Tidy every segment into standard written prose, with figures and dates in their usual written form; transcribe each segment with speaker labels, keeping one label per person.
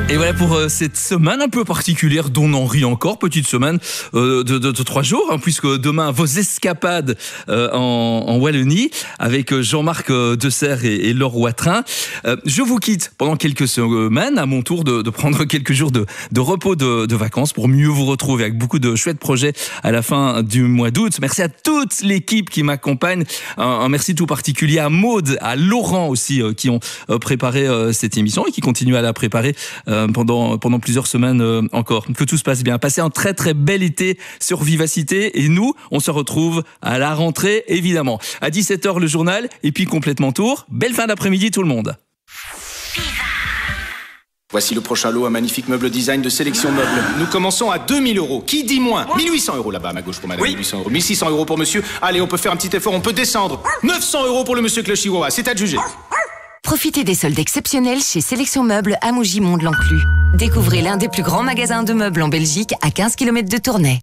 Speaker 1: Et voilà pour cette semaine un peu particulière dont on en rit encore, petite semaine de 3 jours, hein, puisque demain vos escapades en Wallonie avec Jean-Marc Desserre et Laure Watrin. Je vous quitte pendant quelques semaines, à mon tour de prendre quelques jours de repos de vacances pour mieux vous retrouver avec beaucoup de chouettes projets à la fin du mois d'août. Merci à toute l'équipe qui m'accompagne. Un merci tout particulier à Maude, à Laurent aussi, qui ont préparé cette émission et qui continuent à la préparer pendant plusieurs semaines encore. Que tout se passe bien. Passez un très très bel été sur Vivacité et nous, on se retrouve à la rentrée évidemment. À 17h le journal et puis complètement tour. Belle fin d'après-midi tout le monde.
Speaker 2: Voici le prochain lot, un magnifique meuble design de Sélection Meubles. Nous commençons à 2000 €. Qui dit moins? 1800 € là-bas à ma gauche pour madame. Oui. 1800 €. 1600 € pour monsieur. Allez, on peut faire un petit effort, on peut descendre. 900 € pour le monsieur avec le chihuahua. C'est à juger.
Speaker 3: Profitez des soldes exceptionnels chez Sélection Meubles à Mougy-Mont-de-l'Enclus. Découvrez l'un des plus grands magasins de meubles en Belgique à 15 km de Tournai.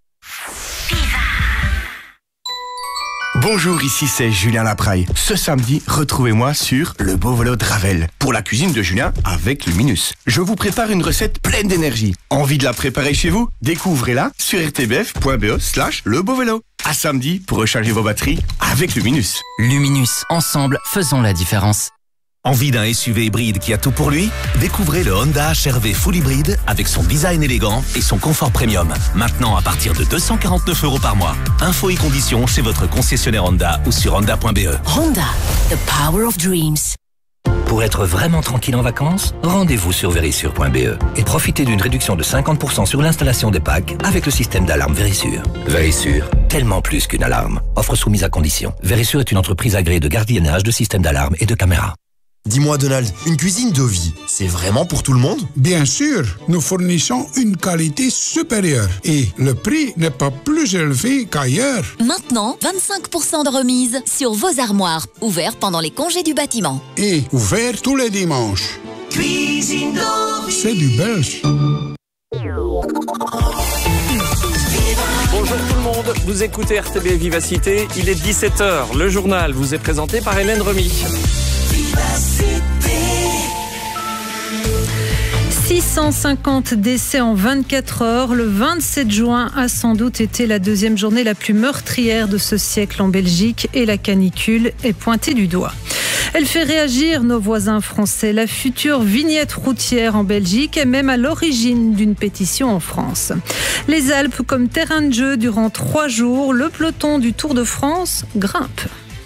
Speaker 4: Bonjour, ici c'est Julien Lapraille. Ce samedi, retrouvez-moi sur Le Beau Vélo de Ravel pour la cuisine de Julien avec Luminus. Je vous prépare une recette pleine d'énergie. Envie de la préparer chez vous? Découvrez-la sur rtbf.be/lebeauvélo. À samedi pour recharger vos batteries avec Luminus.
Speaker 5: Luminus, ensemble, faisons la différence.
Speaker 6: Envie d'un SUV hybride qui a tout pour lui? Découvrez le Honda HR-V Full Hybride avec son design élégant et son confort premium. Maintenant à partir de 249 € par mois. Infos et conditions chez votre concessionnaire Honda ou sur honda.be.
Speaker 3: Honda, the power of dreams.
Speaker 6: Pour être vraiment tranquille en vacances, rendez-vous sur verisure.be et profitez d'une réduction de 50% sur l'installation des packs avec le système d'alarme Verisure. Verisure, tellement plus qu'une alarme. Offre soumise à condition. Verisure est une entreprise agréée de gardiennage de systèmes d'alarme et de caméras.
Speaker 7: Dis-moi Donald, une cuisine de vie, c'est vraiment pour tout le monde?
Speaker 8: Bien sûr, nous fournissons une qualité supérieure et le prix n'est pas plus élevé qu'ailleurs.
Speaker 9: Maintenant, 25% de remise sur vos armoires, ouverts pendant les congés du bâtiment.
Speaker 8: Et ouvert tous les dimanches.
Speaker 10: Cuisine de vie.
Speaker 8: C'est du belge.
Speaker 11: Bonjour tout le monde, vous écoutez RTB Vivacité, il est 17h, le journal vous est présenté par Hélène Remy.
Speaker 12: 650 décès en 24 heures. Le 27 juin a sans doute été la deuxième journée la plus meurtrière de ce siècle en Belgique et la canicule est pointée du doigt. Elle fait réagir nos voisins français. La future vignette routière en Belgique est même à l'origine d'une pétition en France. Les Alpes comme terrain de jeu durant 3 jours, le peloton du Tour de France grimpe.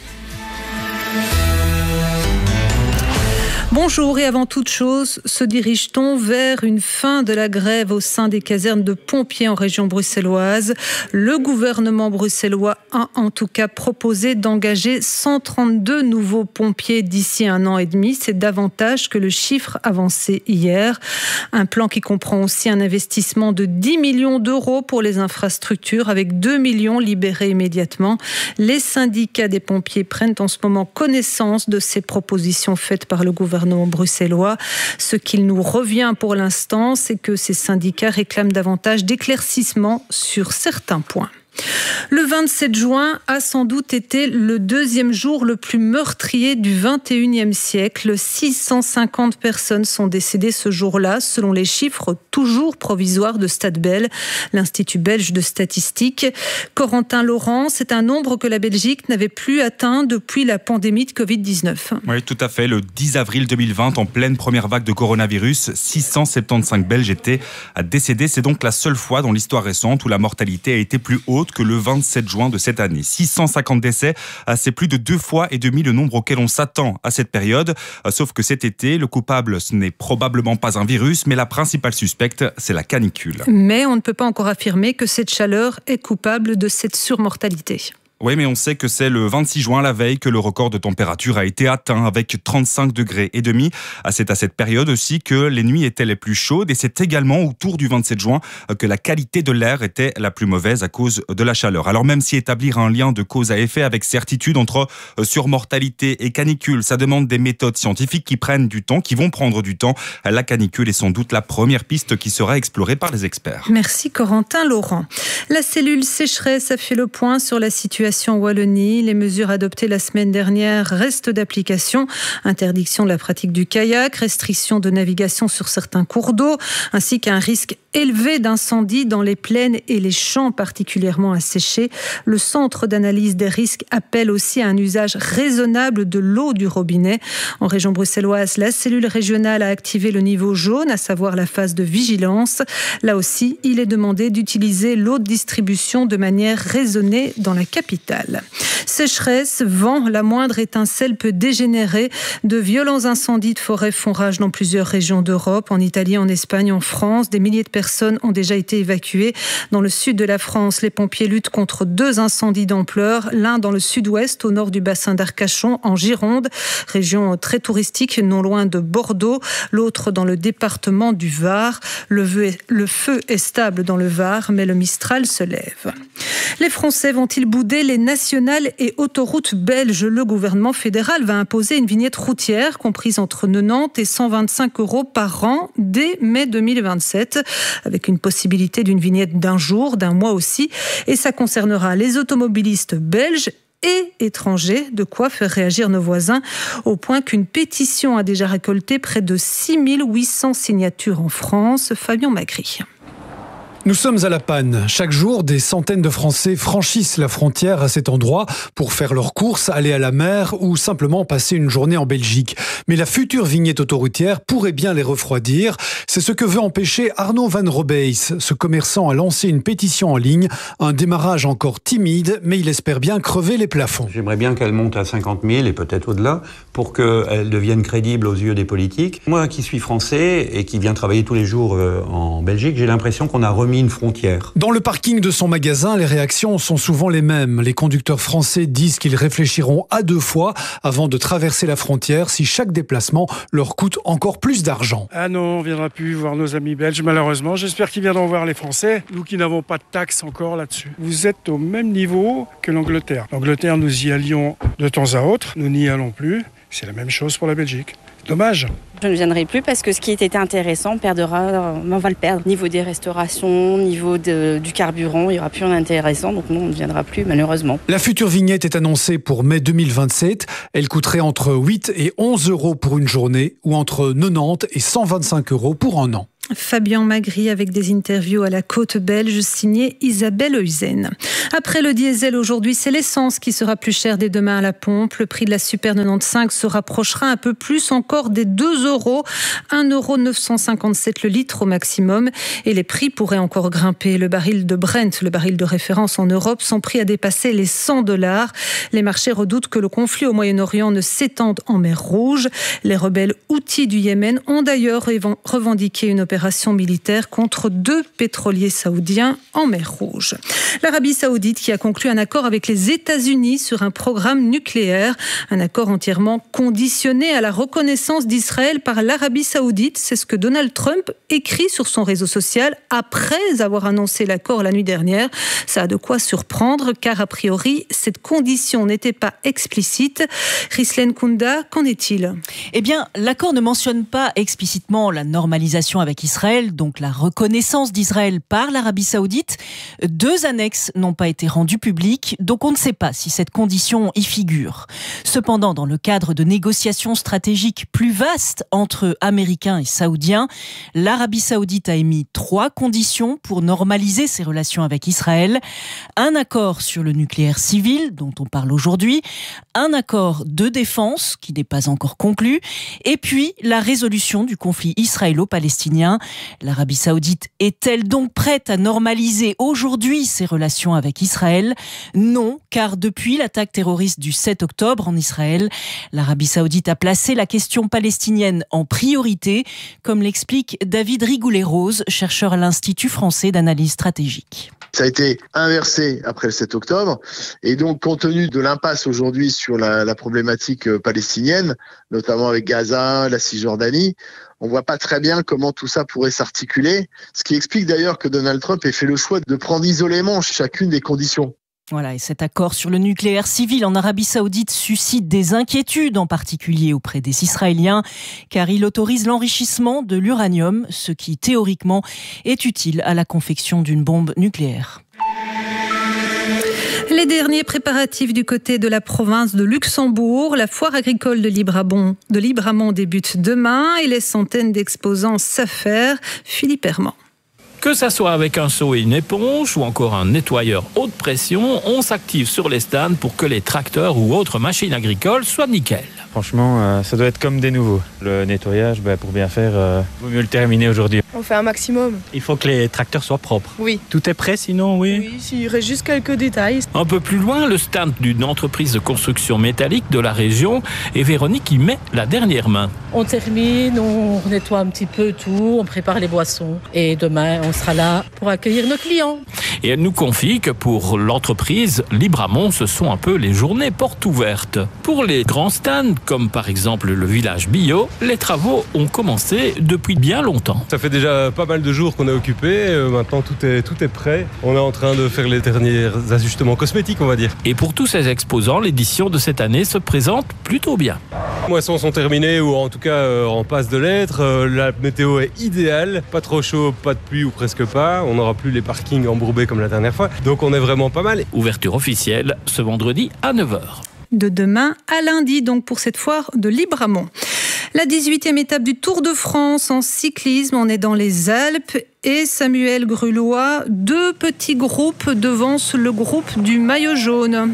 Speaker 12: Bonjour et avant toute chose, se dirige-t-on vers une fin de la grève au sein des casernes de pompiers en région bruxelloise? Le gouvernement bruxellois a en tout cas proposé d'engager 132 nouveaux pompiers d'ici 1 an et demi. C'est davantage que le chiffre avancé hier. Un plan qui comprend aussi un investissement de 10 millions d'euros pour les infrastructures avec 2 millions libérés immédiatement. Les syndicats des pompiers prennent en ce moment connaissance de ces propositions faites par le gouvernement bruxellois. Ce qu'il nous revient pour l'instant, c'est que ces syndicats réclament davantage d'éclaircissements sur certains points. Le 27 juin a sans doute été le deuxième jour le plus meurtrier du 21e siècle. 650 personnes sont décédées ce jour-là, selon les chiffres toujours provisoires de Statbel, l'Institut belge de statistique. Corentin Laurent, c'est un nombre que la Belgique n'avait plus atteint depuis la pandémie de Covid-19.
Speaker 13: Oui, tout à fait. Le 10 avril 2020, en pleine première vague de coronavirus, 675 Belges étaient décédés. C'est donc la seule fois dans l'histoire récente où la mortalité a été plus haute que le 27 juin de cette année. 650 décès, c'est plus de 2 fois et demi le nombre auquel on s'attend à cette période. Sauf que cet été, le coupable, ce n'est probablement pas un virus, mais la principale suspecte, c'est la canicule.
Speaker 12: Mais on ne peut pas encore affirmer que cette chaleur est coupable de cette surmortalité.
Speaker 13: Oui, mais on sait que c'est le 26 juin, la veille, que le record de température a été atteint avec 35 degrés et demi. C'est à cette période aussi que les nuits étaient les plus chaudes et c'est également autour du 27 juin que la qualité de l'air était la plus mauvaise à cause de la chaleur. Alors même si établir un lien de cause à effet avec certitude entre surmortalité et canicule, ça demande des méthodes scientifiques qui prennent du temps, qui vont prendre du temps. La canicule est sans doute la première piste qui sera explorée par les experts.
Speaker 12: Merci Corentin Laurent. La cellule sécheresse a fait le point sur la situation situation en Wallonie. Les mesures adoptées la semaine dernière restent d'application. Interdiction de la pratique du kayak, restriction de navigation sur certains cours d'eau, ainsi qu'un risque élevé d'incendie dans les plaines et les champs particulièrement asséchés. Le centre d'analyse des risques appelle aussi à un usage raisonnable de l'eau du robinet. En région bruxelloise, la cellule régionale a activé le niveau jaune, à savoir la phase de vigilance. Là aussi, il est demandé d'utiliser l'eau de distribution de manière raisonnée dans la capitale. Sécheresse, vent, la moindre étincelle peut dégénérer. De violents incendies de forêt font rage dans plusieurs régions d'Europe, en Italie, en Espagne, en France. Des milliers de personnes ont déjà été évacuées. Dans le sud de la France, les pompiers luttent contre 2 incendies d'ampleur. L'un dans le sud-ouest, au nord du bassin d'Arcachon, en Gironde, région très touristique, non loin de Bordeaux. L'autre dans le département du Var. Le feu est stable dans le Var, mais le Mistral se lève. Les Français vont-ils bouder les nationales et autoroutes belges? Le gouvernement fédéral va imposer une vignette routière comprise entre 90 et 125 € par an dès mai 2027, avec une possibilité d'une vignette d'un jour, d'un mois aussi. Et ça concernera les automobilistes belges et étrangers, de quoi faire réagir nos voisins, au point qu'une pétition a déjà récolté près de 6800 signatures en France. Fabien Magri.
Speaker 14: Nous sommes à La Panne. Chaque jour, des centaines de Français franchissent la frontière à cet endroit pour faire leurs courses, aller à la mer ou simplement passer une journée en Belgique. Mais la future vignette autoroutière pourrait bien les refroidir. C'est ce que veut empêcher Arnaud Van Robeys. Ce commerçant a lancé une pétition en ligne. Un démarrage encore timide, mais il espère bien crever les plafonds.
Speaker 15: J'aimerais bien qu'elle monte à 50 000 et peut-être au-delà pour qu'elle devienne crédible aux yeux des politiques. Moi qui suis français et qui viens travailler tous les jours en Belgique, j'ai l'impression qu'on a remis une frontière.
Speaker 14: Dans le parking de son magasin, les réactions sont souvent les mêmes. Les conducteurs français disent qu'ils réfléchiront à 2 fois avant de traverser la frontière si chaque déplacement leur coûte encore plus d'argent.
Speaker 16: Ah non, on ne viendra plus voir nos amis belges, malheureusement. J'espère qu'ils viendront voir les Français, nous qui n'avons pas de taxes encore là-dessus. Vous êtes au même niveau que l'Angleterre. L'Angleterre, nous y allions de temps à autre, nous n'y allons plus. C'est la même chose pour la Belgique. Dommage.
Speaker 17: Je ne viendrai plus parce que ce qui était intéressant, on va le perdre. Niveau des restaurations, niveau du carburant, il n'y aura plus rien d'intéressant. Donc non, on ne viendra plus malheureusement.
Speaker 14: La future vignette est annoncée pour mai 2027. Elle coûterait entre 8 et 11 € pour une journée ou entre 90 et 125 € pour un an.
Speaker 12: Fabien Magri avec des interviews à la côte belge signée Isabelle Heusen. Après le diesel aujourd'hui, c'est l'essence qui sera plus chère dès demain à la pompe. Le prix de la Super 95 se rapprochera un peu plus encore des 2 €, 1,957 € le litre au maximum. Et les prix pourraient encore grimper. Le baril de Brent, le baril de référence en Europe, son prix a dépassé les 100 $. Les marchés redoutent que le conflit au Moyen-Orient ne s'étende en mer Rouge. Les rebelles houthis du Yémen ont d'ailleurs revendiqué une opération militaire contre 2 pétroliers saoudiens en mer Rouge. L'Arabie saoudite qui a conclu un accord avec les États-Unis sur un programme nucléaire, un accord entièrement conditionné à la reconnaissance d'Israël par l'Arabie saoudite. C'est ce que Donald Trump écrit sur son réseau social après avoir annoncé l'accord la nuit dernière. Ça a de quoi surprendre car a priori cette condition n'était pas explicite. Ghislaine Kounda, qu'en est-il ?
Speaker 18: Eh bien, l'accord ne mentionne pas explicitement la normalisation avec Israël, donc la reconnaissance d'Israël par l'Arabie saoudite. 2 annexes n'ont pas été rendues publiques, donc on ne sait pas si cette condition y figure. Cependant, dans le cadre de négociations stratégiques plus vastes entre Américains et Saoudiens, l'Arabie saoudite a émis 3 conditions pour normaliser ses relations avec Israël. Un accord sur le nucléaire civil, dont on parle aujourd'hui, un accord de défense, qui n'est pas encore conclu, et puis la résolution du conflit israélo-palestinien. L'Arabie saoudite est-elle donc prête à normaliser aujourd'hui ses relations avec Israël ? Non, car depuis l'attaque terroriste du 7 octobre en Israël, l'Arabie saoudite a placé la question palestinienne en priorité, comme l'explique David Rigoulet-Rose, chercheur à l'Institut français d'analyse stratégique.
Speaker 19: Ça a été inversé après le 7 octobre. Et donc, compte tenu de l'impasse aujourd'hui sur la problématique palestinienne, notamment avec Gaza, la Cisjordanie, on voit pas très bien comment tout ça pourrait s'articuler. Ce qui explique d'ailleurs que Donald Trump ait fait le choix de prendre isolément chacune des conditions.
Speaker 18: Voilà, et cet accord sur le nucléaire civil en Arabie saoudite suscite des inquiétudes, en particulier auprès des Israéliens, car il autorise l'enrichissement de l'uranium, ce qui théoriquement est utile à la confection d'une bombe nucléaire.
Speaker 12: Les derniers préparatifs du côté de la province de Luxembourg. La foire agricole de Libramont débute demain et les centaines d'exposants s'affairent. Philippe Herman.
Speaker 20: Que ça soit avec un seau et une éponge ou encore un nettoyeur haute pression, on s'active sur les stands pour que les tracteurs ou autres machines agricoles soient nickel.
Speaker 21: Franchement, ça doit être comme des nouveaux. Le nettoyage, pour bien faire, vaut mieux le terminer aujourd'hui.
Speaker 22: On fait un maximum.
Speaker 21: Il faut que les tracteurs soient propres.
Speaker 22: Oui.
Speaker 21: Tout est prêt sinon, oui.
Speaker 22: Oui, il reste juste quelques détails.
Speaker 20: Un peu plus loin, le stand d'une entreprise de construction métallique de la région et Véronique y met la dernière main.
Speaker 23: On termine, on nettoie un petit peu tout, on prépare les boissons et demain on sera là pour accueillir nos clients.
Speaker 20: Et elle nous confie que pour l'entreprise Libramont, ce sont un peu les journées portes ouvertes. Pour les grands stands, comme par exemple le village bio, les travaux ont commencé depuis bien longtemps.
Speaker 24: Ça fait déjà pas mal de jours qu'on est occupé, maintenant tout est prêt. On est en train de faire les derniers ajustements cosmétiques, on va dire.
Speaker 20: Et pour tous ces exposants, l'édition de cette année se présente plutôt bien.
Speaker 24: Les moissons sont terminées ou en tout cas en passe de l'être. La météo est idéale, pas trop chaud, pas de pluie ou presque pas. On n'aura plus les parkings embourbés comme la dernière fois, donc on est vraiment pas mal.
Speaker 20: Ouverture officielle ce vendredi à 9h.
Speaker 12: De demain à lundi, donc pour cette foire de Libramont. La 18e étape du Tour de France en cyclisme, on est dans les Alpes et Samuel Grulois, 2 petits groupes devancent le groupe du maillot jaune.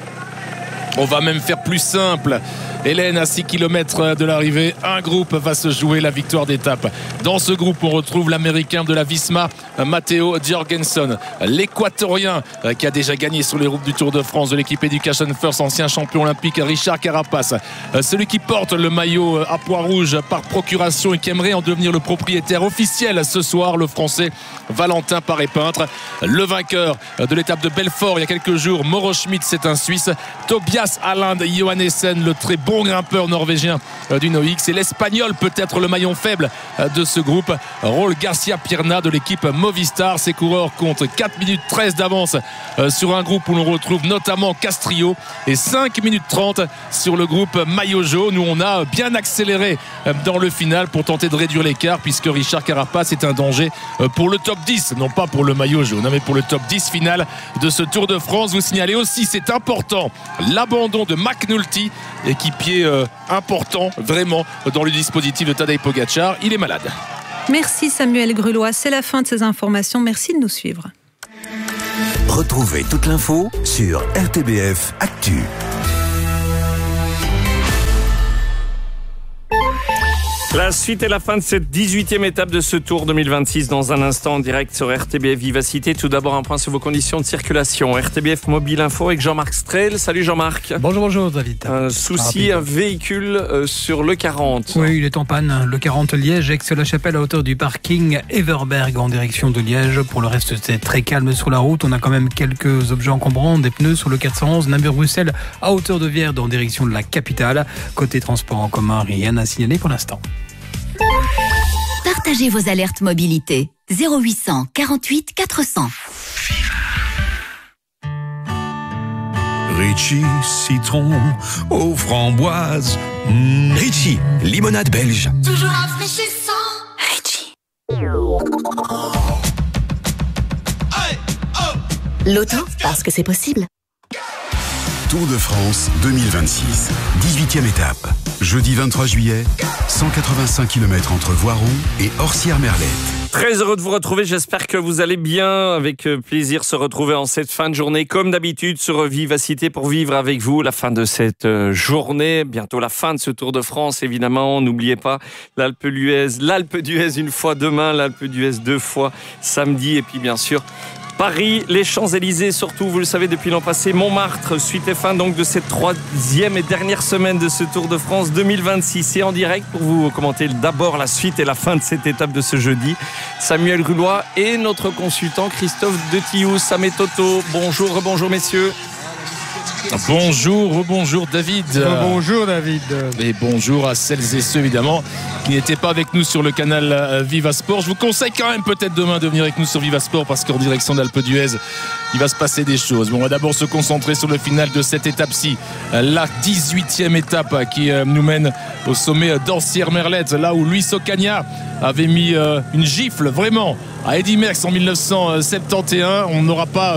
Speaker 25: On va même faire plus simple. Hélène, à 6 km de l'arrivée, un groupe va se jouer la victoire d'étape. Dans ce groupe, on retrouve l'Américain de la Visma, Matteo Jorgensen, l'Équatorien qui a déjà gagné sur les routes du Tour de France de l'équipe Education First, ancien champion olympique Richard Carapace, celui qui porte le maillot à pois rouge par procuration et qui aimerait en devenir le propriétaire officiel ce soir, le Français Valentin Paré-Peintre, le vainqueur de l'étape de Belfort il y a quelques jours, Mauro Schmidt, c'est un Suisse, Tobias Alain Johannessen, le très bon grimpeur norvégien du NOX, et l'Espagnol peut-être le maillon faible de ce groupe, Raúl Garcia Pierna de l'équipe Movistar. Ces coureurs comptent 4 minutes 13 d'avance sur un groupe où l'on retrouve notamment Castrillo et 5 minutes 30 sur le groupe maillot jaune où on a bien accéléré dans le final pour tenter de réduire l'écart puisque Richard Carapace est un danger pour le top 10, non pas pour le maillot jaune mais pour le top 10 final de ce Tour de France. Vous signalez aussi, c'est important, l'abandon de McNulty, équipier important vraiment dans le dispositif de Tadej Pogacar. Il est malade.
Speaker 12: Merci Samuel Grulois, c'est la fin de ces informations. Merci de nous suivre.
Speaker 6: Retrouvez toute l'info sur RTBF Actu.
Speaker 11: La suite et la fin de cette 18e étape de ce Tour 2026 dans un instant en direct sur RTBF Vivacité. Tout d'abord un point sur vos conditions de circulation. RTBF Mobile Info avec Jean-Marc Strel. Salut Jean-Marc.
Speaker 26: Bonjour David.
Speaker 11: Un souci, un véhicule sur le 40.
Speaker 26: Oui, il est en panne. Le 40 Liège, Aix-la-Chapelle à hauteur du parking Everberg en direction de Liège. Pour le reste, c'est très calme sur la route. On a quand même quelques objets encombrants, des pneus sur le 411 Namur-Bruxelles à hauteur de Vierde en direction de la capitale. Côté transport en commun, rien à signaler pour l'instant.
Speaker 9: Partagez vos alertes mobilité. 0800 48 400.
Speaker 27: Ritchie, citron aux framboises.
Speaker 6: Ritchie, limonade belge.
Speaker 10: Toujours rafraîchissant.
Speaker 9: Ritchie. L'auto, parce que c'est possible.
Speaker 27: Tour de France 2026, 18e étape. Jeudi 23 juillet, 185 km entre Voiron et Orsières-Merlette.
Speaker 11: Très heureux de vous retrouver, j'espère que vous allez bien. Avec plaisir se retrouver en cette fin de journée, comme d'habitude sur Vivacité pour vivre avec vous la fin de cette journée. Bientôt la fin de ce Tour de France, évidemment. N'oubliez pas l'Alpe d'Huez une fois demain, l'Alpe d'Huez 2 fois samedi. Et puis bien sûr, Paris, les Champs-Élysées, surtout, vous le savez, depuis l'an passé, Montmartre, suite et fin donc de cette 3e et dernière semaine de ce Tour de France 2026. Et en direct pour vous commenter d'abord la suite et la fin de cette étape de ce jeudi, Samuel Grulois et notre consultant Christophe de Tillou, Samé Toto. Bonjour messieurs.
Speaker 25: Bonjour David.
Speaker 26: Bonjour David.
Speaker 25: Et bonjour à celles et ceux évidemment qui n'étaient pas avec nous sur le canal Vivasport. Je vous conseille quand même peut-être demain de venir avec nous sur Vivasport parce qu'en direction d'Alpe d'Huez, il va se passer des choses. Bon, on va d'abord se concentrer sur le final de cette étape-ci. La 18e étape qui nous mène au sommet d'Orsières-Merlette, là où Luis Ocaña avait mis une gifle vraiment à Eddy Merckx en 1971. On n'aura pas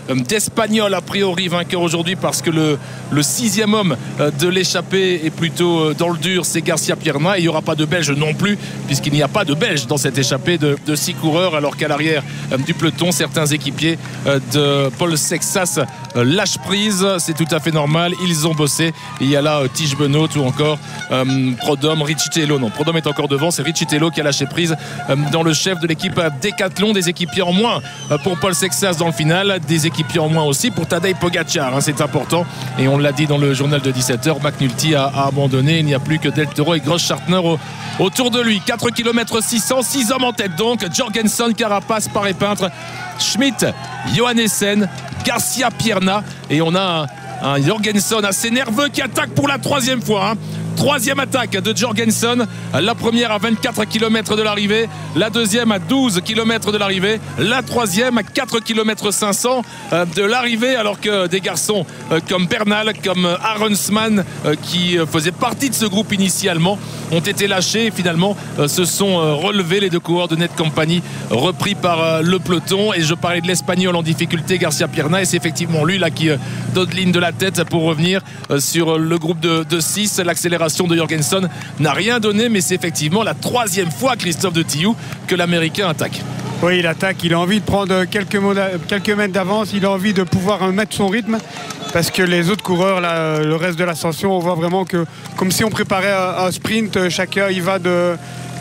Speaker 25: d'Espagnols, a priori vainqueur aujourd'hui, parce que le 6e homme de l'échappée est plutôt dans le dur, c'est Garcia Pierna. Et il n'y aura pas de Belge non plus, puisqu'il n'y a pas de Belge dans cette échappée de 6 coureurs, alors qu'à l'arrière du peloton, certains équipiers de Paul Sexas lâchent prise. C'est tout à fait normal, ils ont bossé. Il y a là Tige Benoît ou encore Prodhomme, Riccitello. Non, Prodhomme est encore devant, c'est Riccitello qui a lâché prise dans le chef de l'équipe Decathlon. Des équipiers en moins pour Paul Sexas dans le final, des équipiers en moins aussi pour Tadej Pogacar, hein, c'est important, et on l'a dit dans le journal de 17h, McNulty a abandonné. Il n'y a plus que Del Toro et Gross-Schartner autour de lui. 4 km 600, 6 hommes en tête donc: Jorgenson, Carapaz, Paré-Peintre, Schmidt, Johannessen, Garcia Pierna, et on a un Jorgenson assez nerveux qui attaque pour la 3e fois, hein. 3e attaque de Jorgenson, la première à 24 km de l'arrivée, la deuxième à 12 km de l'arrivée, la 3e à 4 km 500 de l'arrivée, alors que des garçons comme Bernal, comme Aronsman, qui faisaient partie de ce groupe initialement, ont été lâchés et finalement se sont relevés. Les deux coureurs de Net Company repris par le peloton. Et je parlais de l'Espagnol en difficulté, Garcia Pierna, et c'est effectivement lui là qui donne ligne de la tête pour revenir sur le groupe de 6. L'accélération de Jorgenson n'a rien donné, mais c'est effectivement la 3e fois, Christophe de Tillou, que l'Américain attaque.
Speaker 16: Oui, il attaque, il a envie de prendre quelques mètres d'avance, il a envie de pouvoir mettre son rythme, parce que les autres coureurs, là, le reste de l'ascension, on voit vraiment que, comme si on préparait un sprint, chacun il va de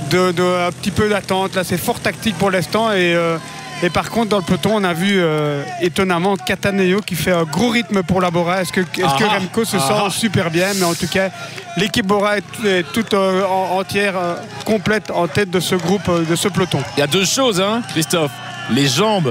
Speaker 16: un petit peu d'attente. Là, c'est fort tactique pour l'instant, et par contre, dans le peloton, on a vu étonnamment Cataneo qui fait un gros rythme pour la Bora. Est-ce que Remco se sent super bien? Mais en tout cas, l'équipe Bora est toute entière, complète en tête de ce groupe, de ce peloton.
Speaker 25: Il y a 2 choses, hein, Christophe. Les jambes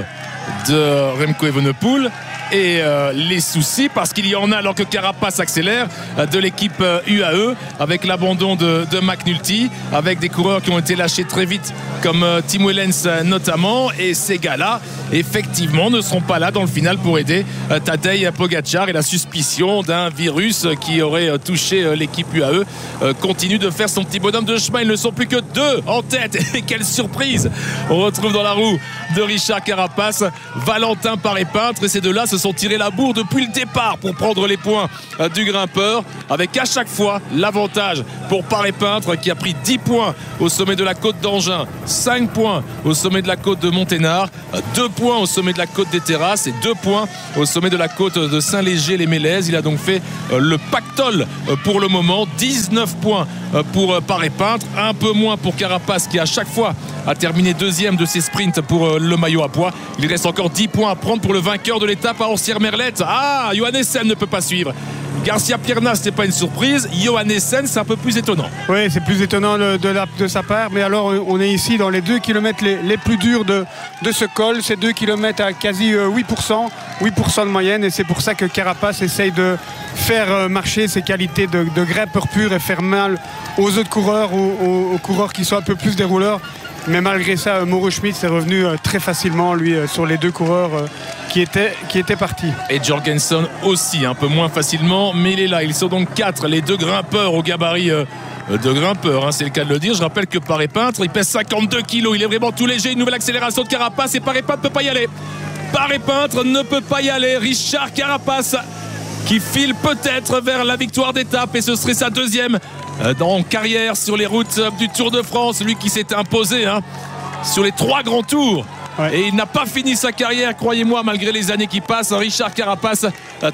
Speaker 25: de Remco Evenepoel et les soucis, parce qu'il y en a alors que Carapaz accélère, de l'équipe UAE, avec l'abandon de McNulty, avec des coureurs qui ont été lâchés très vite comme Tim Wellens notamment, et ces gars-là effectivement ne seront pas là dans le final pour aider Tadej Pogacar, et la suspicion d'un virus qui aurait touché l'équipe UAE continue de faire son petit bonhomme de chemin. Ils ne sont plus que 2 en tête, et quelle surprise on retrouve dans la roue de Richard Carapaz Valentin Paré-Peintre, et ces deux-là se sont tirés la bourre depuis le départ pour prendre les points du grimpeur, avec à chaque fois l'avantage pour Paré-Peintre, qui a pris 10 points au sommet de la côte d'Angin, 5 points au sommet de la côte de Monténard, 2 points au sommet de la côte des Terrasses et 2 points au sommet de la côte de Saint-Léger-les-Mélèzes. Il a donc fait le pactole pour le moment. 19 points pour Paré-Peintre, un peu moins pour Carapaz, qui à chaque fois a terminé 2e de ses sprints pour le maillot à pois. Il reste encore 10 points à prendre pour le vainqueur de l'étape à Orsières-Merlette. Ah, Johannessen ne peut pas suivre. Garcia Pierna, ce n'est pas une surprise. Johannessen, c'est un peu plus étonnant.
Speaker 16: Oui, c'est plus étonnant de sa part. Mais alors, on est ici dans les 2 km les plus durs de ce col. C'est 2 km à quasi 8% de moyenne. Et c'est pour ça que Carapaz essaye de faire marcher ses qualités de grimpeur pur et faire mal aux autres coureurs, aux coureurs qui sont un peu plus des rouleurs. Mais malgré ça, Mauro Schmidt s'est revenu très facilement, lui, sur les 2 coureurs qui étaient partis.
Speaker 25: Et Jorgenson aussi, un peu moins facilement, mais il est là. Ils sont donc 4, les 2 grimpeurs au gabarit de grimpeurs, hein, c'est le cas de le dire. Je rappelle que Paré-Peintre, il pèse 52 kilos, il est vraiment tout léger. Une nouvelle accélération de Carapaz, et Paré-Peintre ne peut pas y aller. Paré-Peintre ne peut pas y aller. Richard Carapaz qui file peut-être vers la victoire d'étape, et ce serait sa 2e en carrière sur les routes du Tour de France, lui qui s'est imposé sur les 3 grands tours. Ouais. Et il n'a pas fini sa carrière, croyez-moi, malgré les années qui passent. Richard Carapaz,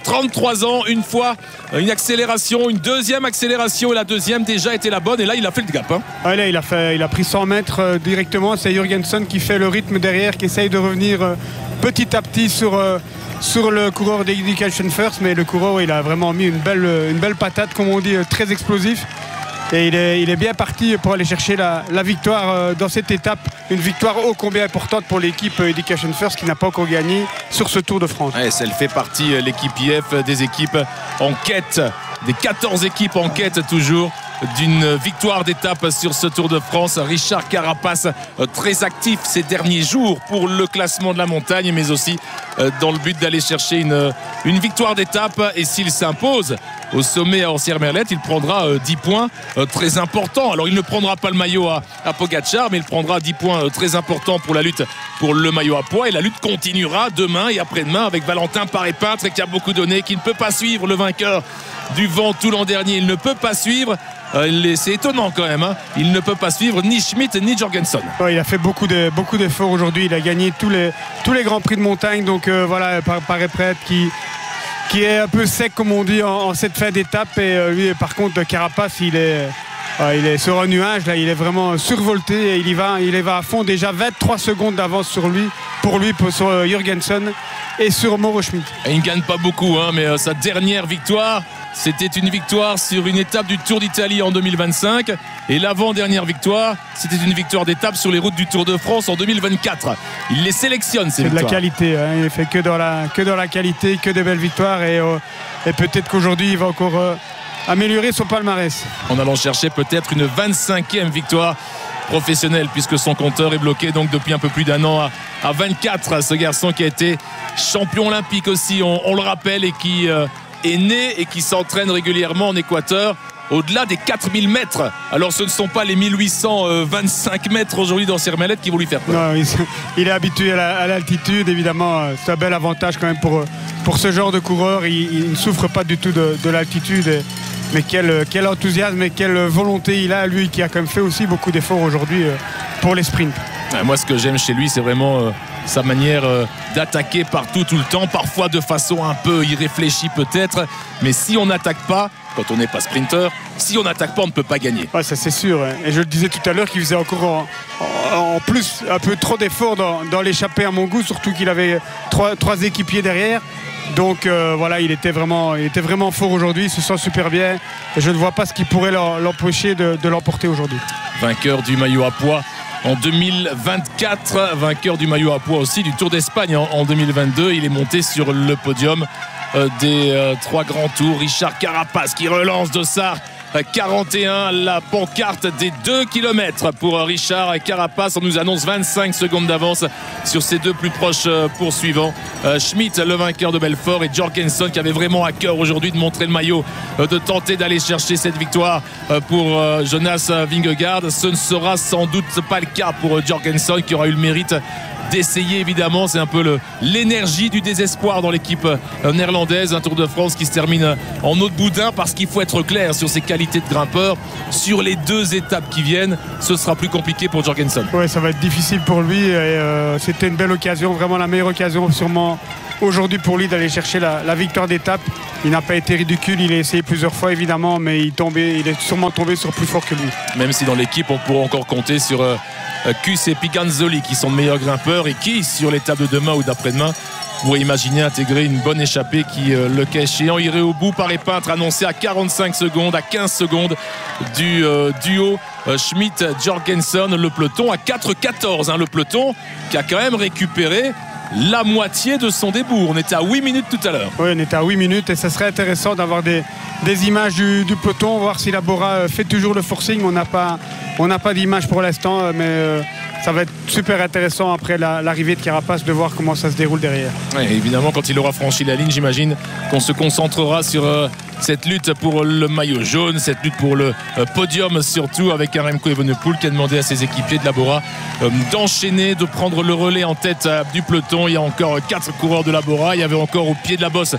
Speaker 25: 33 ans, une fois une accélération, une 2e accélération, et la 2e déjà était la bonne, et là il a fait le gap.
Speaker 16: Ouais, là, il a pris 100 mètres directement. C'est Jorgenson qui fait le rythme derrière, qui essaye de revenir petit à petit sur le coureur d'Education First, mais le coureur, il a vraiment mis une belle patate, comme on dit, très explosif. Et il est bien parti pour aller chercher la victoire dans cette étape. Une victoire ô combien importante pour l'équipe Education First, qui n'a pas encore gagné sur ce Tour de France.
Speaker 25: Ouais, elle fait partie, l'équipe IF, des équipes en quête, des 14 équipes en quête toujours d'une victoire d'étape sur ce Tour de France. Richard Carapaz, très actif ces derniers jours pour le classement de la montagne, mais aussi dans le but d'aller chercher une victoire d'étape. Et s'il s'impose au sommet à Orsières-Merlette, il prendra 10 points très importants. Alors il ne prendra pas le maillot à Pogačar, mais il prendra 10 points très importants pour la lutte pour le maillot à poids. Et la lutte continuera demain et après-demain avec Valentin Paré-Peintre qui a beaucoup donné, qui ne peut pas suivre le vainqueur du Ventoux l'an dernier. Il ne peut pas suivre. C'est étonnant quand même, hein. Il ne peut pas suivre ni Schmitt ni Jorgensen.
Speaker 16: Il a fait beaucoup d'efforts aujourd'hui. Il a gagné tous les grands prix de montagne. Donc voilà, Paré-Peintre qui est un peu sec comme on dit en cette fin d'étape. Et lui par contre Carapace il est sur un nuage là, il est vraiment survolté et il y va à fond. Déjà 23 secondes d'avance sur Jorgensen et sur Mauro Schmitt.
Speaker 25: Et il ne gagne pas beaucoup, hein, mais sa dernière victoire, c'était une victoire sur une étape du Tour d'Italie en 2025. Et l'avant-dernière victoire, c'était une victoire d'étape sur les routes du Tour de France en 2024. Il les sélectionne, ces victoires.
Speaker 16: C'est de la qualité, hein. Il ne fait que dans la qualité, que des belles victoires. Et peut-être qu'aujourd'hui, il va encore améliorer son palmarès.
Speaker 25: En allant chercher peut-être une 25e victoire professionnelle, puisque son compteur est bloqué donc depuis un peu plus d'un an à 24. Ce garçon qui a été champion olympique aussi, on le rappelle, et qui est né et qui s'entraîne régulièrement en Équateur au-delà des 4000 mètres. Alors ce ne sont pas les 1825 mètres aujourd'hui dans Orsières-Merlette qui vont lui faire peur.
Speaker 16: Non, il est habitué à l'altitude, évidemment. C'est un bel avantage quand même pour ce genre de coureur. Il ne souffre pas du tout de l'altitude. Mais quel enthousiasme et quelle volonté il a, lui qui a quand même fait aussi beaucoup d'efforts aujourd'hui pour les sprints.
Speaker 25: Moi, ce que j'aime chez lui, c'est vraiment sa manière d'attaquer partout, tout le temps, parfois de façon un peu irréfléchie peut-être, mais si on n'attaque pas, quand on n'est pas sprinter, si on n'attaque pas, on ne peut pas gagner.
Speaker 16: Ouais, ça c'est sûr, et je le disais tout à l'heure qu'il faisait encore en plus un peu trop d'efforts dans l'échappée à mon goût, surtout qu'il avait trois équipiers derrière. Donc voilà, il était vraiment fort aujourd'hui, il se sent super bien et je ne vois pas ce qui pourrait l'empêcher de l'emporter aujourd'hui.
Speaker 25: Vainqueur du maillot à poids en 2024, vainqueur du maillot à poids aussi du Tour d'Espagne en 2022. Il est monté sur le podium des 3 grands tours. Richard Carapace qui relance Dossard 41, la pancarte des 2 km pour Richard Carapace. On nous annonce 25 secondes d'avance sur ses 2 plus proches poursuivants. Schmitt, le vainqueur de Belfort, et Jorgensen qui avait vraiment à cœur aujourd'hui de montrer le maillot, de tenter d'aller chercher cette victoire pour Jonas Vingegaard. Ce ne sera sans doute pas le cas pour Jorgensen qui aura eu le mérite d'essayer, évidemment. C'est un peu l'énergie du désespoir dans l'équipe néerlandaise. Un Tour de France qui se termine en eau de boudin, parce qu'il faut être clair sur ses qualités de grimpeur. Sur les 2 étapes qui viennent, ce sera plus compliqué pour Jorgensen.
Speaker 16: Ouais, ça va être difficile pour lui et c'était une belle occasion, vraiment la meilleure occasion sûrement aujourd'hui pour lui d'aller chercher la victoire d'étape. Il n'a pas été ridicule, il a essayé plusieurs fois évidemment, mais il est sûrement tombé sur plus fort que lui.
Speaker 25: Même si dans l'équipe on pourra encore compter sur Kuss et Piganzoli qui sont de meilleurs grimpeurs, et qui sur l'étape de demain ou d'après-demain pourrait imaginer intégrer une bonne échappée qui, le cas échéant, irait au bout. Paré-Peintre annoncé à 45 secondes, à 15 secondes du duo Schmitt-Jorgensen. Le peloton à 4,14, hein, le peloton qui a quand même récupéré la moitié de son débours. On était à 8 minutes tout à l'heure.
Speaker 16: Oui, on était à 8 minutes et ça serait intéressant d'avoir des images du peloton, voir si la Bora fait toujours le forcing. On n'a pas d'image pour l'instant, mais ça va être super intéressant après l'arrivée de Carapace de voir comment ça se déroule derrière.
Speaker 25: Ouais, évidemment, quand il aura franchi la ligne, j'imagine qu'on se concentrera sur cette lutte pour le maillot jaune, cette lutte pour le podium, surtout avec un Remco Evenepoel qui a demandé à ses équipiers de la Bora d'enchaîner, de prendre le relais en tête du peloton. Il y a encore 4 coureurs de la Bora, il y avait encore au pied de la bosse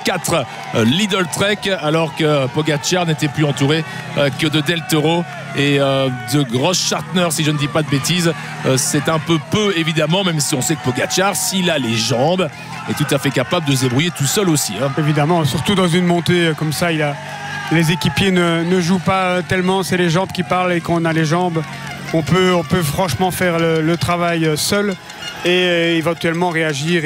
Speaker 25: 4 Lidl Trek, alors que Pogačar n'était plus entouré que de Del Toro et de Gross Schartner, si je ne dis pas de bêtises. C'est un peu évidemment, même si on sait que Pogačar, s'il a les jambes, est tout à fait capable de se débrouiller tout seul aussi, hein.
Speaker 16: Évidemment, surtout dans une montée comme ça, les équipiers ne jouent pas tellement, c'est les jambes qui parlent, et quand on a les jambes, on peut franchement faire le travail seul et éventuellement réagir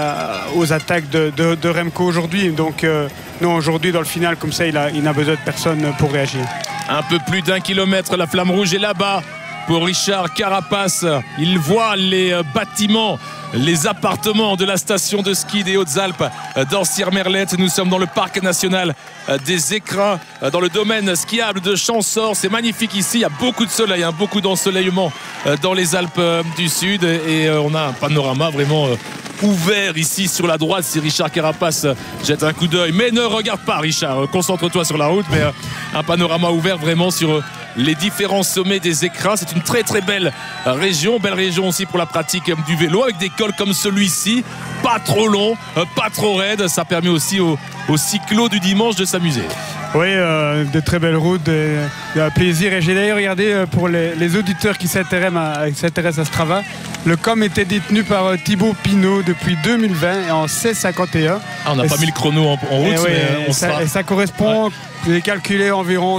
Speaker 16: aux attaques de Remco aujourd'hui. Donc non, aujourd'hui dans le final comme ça, il n'a besoin de personne pour réagir.
Speaker 25: Un peu plus d'1 kilomètre, la flamme rouge est là-bas pour Richard Carapace. Il voit les bâtiments, les appartements de la station de ski des Hautes-Alpes d'Orsières-Merlette. Nous sommes dans le parc national des Écrins, dans le domaine skiable de Champsaur. C'est magnifique ici, il y a beaucoup de soleil, beaucoup d'ensoleillement dans les Alpes du Sud, et on a un panorama vraiment ouvert ici sur la droite si Richard Carapace jette un coup d'œil. Mais ne regarde pas, Richard, concentre-toi sur la route. Mais un panorama ouvert vraiment sur les différents sommets des écrins. C'est une très très belle région aussi pour la pratique du vélo, avec des cols comme celui-ci, pas trop long, pas trop raide. Ça permet aussi aux cyclos du dimanche de s'amuser.
Speaker 1: Oui, de très belles routes, de plaisir. Et j'ai d'ailleurs regardé pour les auditeurs qui s'intéressent à Strava, le com était détenu par Thibaut Pinot depuis 2020 en 16,51.
Speaker 25: On n'a pas mis le chrono en route, mais
Speaker 1: ça correspond, j'ai calculé environ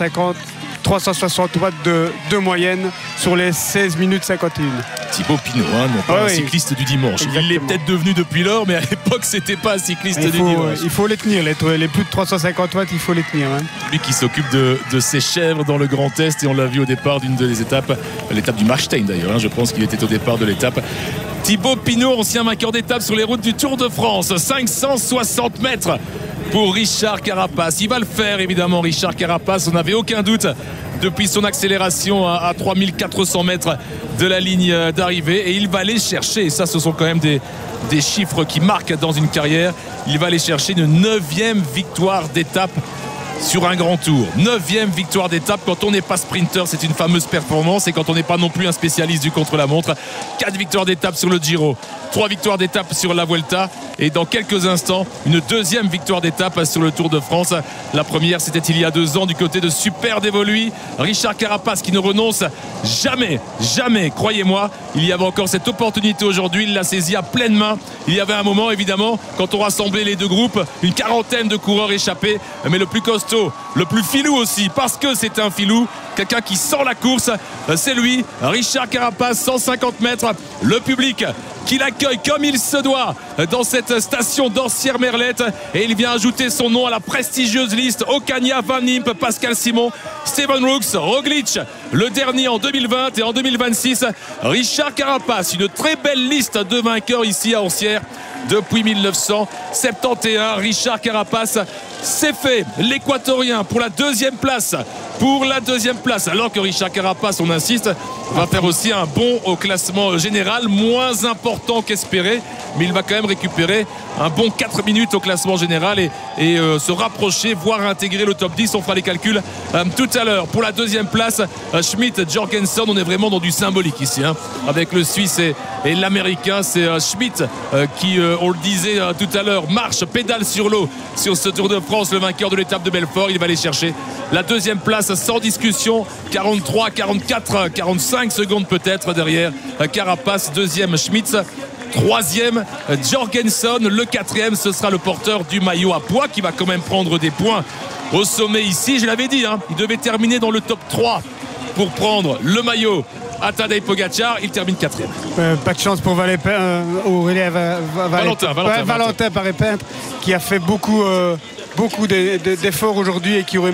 Speaker 1: 360 watts de moyenne sur les 16 minutes 51.
Speaker 25: Thibaut Pinot, non pas un cycliste du dimanche. Exactement. Il l'est peut-être devenu depuis lors, mais à l'époque, c'était pas un cycliste du dimanche.
Speaker 1: Il faut les tenir, les plus de 350 watts, il faut les tenir.
Speaker 25: Lui qui s'occupe de ses chèvres dans le Grand Est, et on l'a vu au départ d'une des étapes, l'étape du Marstein d'ailleurs, je pense qu'il était au départ de l'étape. Thibaut Pinot, ancien vainqueur d'étape sur les routes du Tour de France, 560 mètres pour Richard Carapace. Il va le faire évidemment, Richard Carapace, on n'avait aucun doute depuis son accélération à 3400 mètres de la ligne d'arrivée, et il va aller chercher, et ça ce sont quand même des chiffres qui marquent dans une carrière, il va aller chercher une 9e victoire d'étape sur un grand tour. 9e victoire d'étape. Quand on n'est pas sprinter, c'est une fameuse performance, et quand on n'est pas non plus un spécialiste du contre-la-montre. 4 victoires d'étape sur le Giro, 3 victoires d'étape sur la Vuelta, et dans quelques instants une 2e victoire d'étape sur le Tour de France. La première, c'était il y a 2 ans du côté de Super Dévoluy. Richard Carapace qui ne renonce jamais, croyez-moi. Il y avait encore cette opportunité aujourd'hui, il l'a saisie à pleine main. Il y avait un moment, évidemment, quand on rassemblait les deux groupes, une 40aine de coureurs échappés, mais le plus costaud, le plus filou aussi, parce que c'est un filou, quelqu'un qui sent la course, c'est lui, Richard Carapace. 150 mètres, le public qui l'accueille comme il se doit dans cette station d'Orsières-Merlette, et il vient ajouter son nom à la prestigieuse liste Ocaña, Van Impe, Pascal Simon, Steven Brooks, Roglic, le dernier en 2020 et en 2026. Richard Carapace, une très belle liste de vainqueurs ici à Orsières depuis 1971. Richard Carapace, c'est fait, l'Équatorien pour la 2e place. Alors que Richard Carapace, on insiste, va faire aussi un bond au classement général, moins important qu'espéré, mais il va quand même récupérer un bon 4 minutes au classement général et se rapprocher, voire intégrer le top 10. On fera les calculs tout à l'heure. Pour la 2e place, Schmidt, Jorgensen, on est vraiment dans du symbolique ici, avec le Suisse et l'Américain. C'est Schmidt qui, on le disait tout à l'heure, marche, pédale sur l'eau sur ce Tour de France, le vainqueur de l'étape de Belfort. Il va aller chercher la 2e place sans discussion, 43, 44, 45 secondes peut-être derrière Carapace. 2e Schmidt, 3e Jorgensen, le 4e ce sera le porteur du maillot à pois qui va quand même prendre des points au sommet ici. Je l'avais dit, il devait terminer dans le top 3 pour prendre le maillot à Tadej Pogacar. Il termine 4e.
Speaker 1: Pas de chance pour Valentin Paré-Peintre, qui a fait beaucoup d'efforts aujourd'hui et qui aurait